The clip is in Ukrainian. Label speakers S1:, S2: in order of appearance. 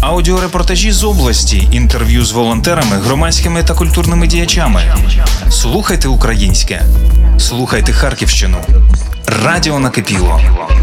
S1: Аудіорепортажі з області, інтерв'ю з волонтерами, громадськими та культурними діячами. Слухайте українське. Слухайте Харківщину. Радіо Накипіло.